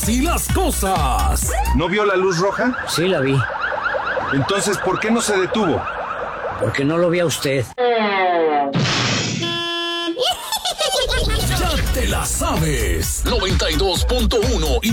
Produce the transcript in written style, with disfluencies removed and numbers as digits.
así las cosas. ¿No vio la luz roja? Sí, la vi. Entonces, ¿por qué no se detuvo? Porque no lo vi a usted. Ya te la sabes. 92.1